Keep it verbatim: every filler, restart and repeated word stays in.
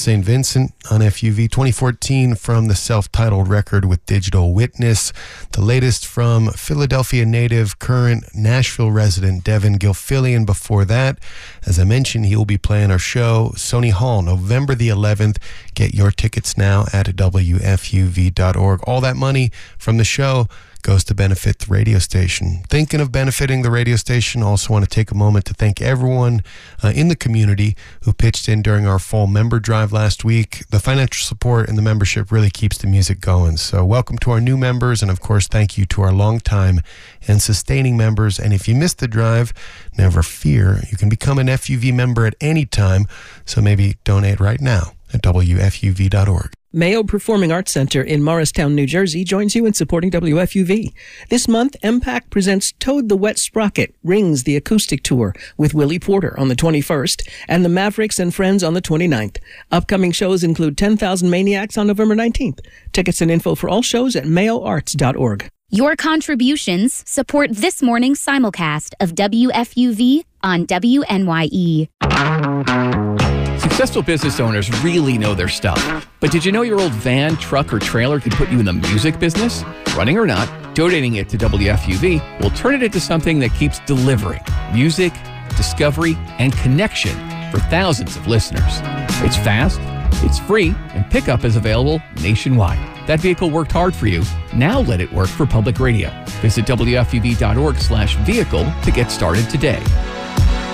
Saint Vincent on F U V. twenty fourteen from the self-titled record with Digital Witness. The latest from Philadelphia native, current Nashville resident Devin Gilfillian. Before that, as I mentioned, he will be playing our show, Sony Hall, November the eleventh. Get your tickets now at W F U V dot org. All that money from the show goes to benefit the radio station. Thinking of benefiting the radio station, also want to take a moment to thank everyone uh, in the community who pitched in during our fall member drive last week. The financial support and the membership really keeps the music going. So welcome to our new members, and of course, thank you to our longtime and sustaining members. And if you missed the drive, never fear. You can become an F U V member at any time, so maybe donate right now at W F U V dot org. Mayo Performing Arts Center in Morristown, New Jersey joins you in supporting W F U V. This month, M PAC presents Toad the Wet Sprocket, Rings the Acoustic Tour with Willie Porter on the twenty-first and the Mavericks and Friends on the twenty-ninth. Upcoming shows include ten thousand Maniacs on November nineteenth. Tickets and info for all shows at mayo arts dot org. Your contributions support this morning's simulcast of W F U V on W N Y E. Successful business owners really know their stuff. But did you know your old van, truck, or trailer could put you in the music business? Running or not, donating it to W F U V will turn it into something that keeps delivering music, discovery, and connection for thousands of listeners. It's fast, it's free, and pickup is available nationwide. That vehicle worked hard for you. Now let it work for public radio. Visit W F U V dot org slash vehicle to get started today.